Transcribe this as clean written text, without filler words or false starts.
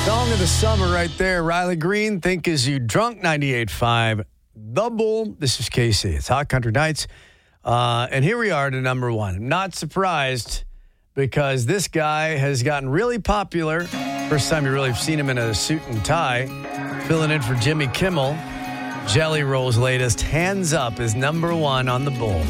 Song of the summer right there. Riley Green, Think Is You Drunk, 98.5 The Bull. This is KC. It's Hot Country Nights. And here we are to number one. Not surprised because this guy has gotten really popular. First time you really have seen him in a suit and tie. Filling in for Jimmy Kimmel. Jelly Roll's latest, Hands Up, is number one on The Bull.